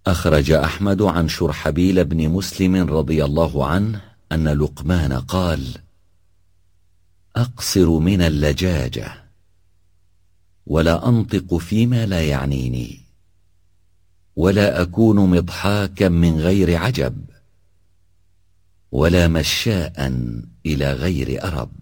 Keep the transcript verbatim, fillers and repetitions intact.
أخرج أحمد عن شرحبيل بن مسلم رضي الله عنه أن لقمان قال: أقصر من اللجاجة، ولا أنطق فيما لا يعنيني، ولا أكون مضحاكا من غير عجب، ولا مشاء إلى غير أرب.